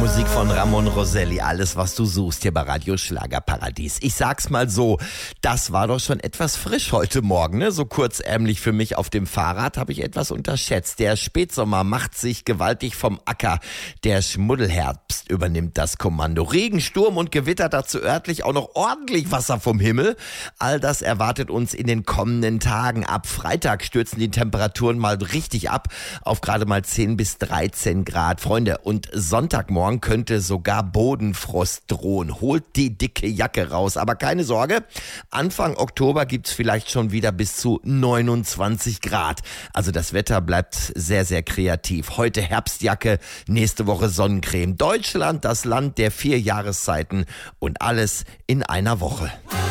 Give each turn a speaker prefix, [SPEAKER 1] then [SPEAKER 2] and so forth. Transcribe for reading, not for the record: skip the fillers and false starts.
[SPEAKER 1] Musik von Ramon Roselli, alles was du suchst hier bei Radio Schlagerparadies. Ich sag's mal so, das war doch schon etwas frisch heute Morgen, ne? So kurzärmlich für mich auf dem Fahrrad, habe ich etwas unterschätzt. Der Spätsommer macht sich gewaltig vom Acker. Der Schmuddelherbst übernimmt das Kommando. Regen, Sturm und Gewitter, dazu örtlich auch noch ordentlich Wasser vom Himmel. All das erwartet uns in den kommenden Tagen. Ab Freitag stürzen die Temperaturen mal richtig ab auf gerade mal 10 bis 13 Grad. Freunde, und Sonntagmorgen könnte sogar Bodenfrost drohen. Holt die dicke Jacke raus. Aber keine Sorge, Anfang Oktober gibt's vielleicht schon wieder bis zu 29 Grad. Also das Wetter bleibt sehr, sehr kreativ. Heute Herbstjacke, nächste Woche Sonnencreme. Deutschland, das Land der 4 Jahreszeiten und alles in einer Woche.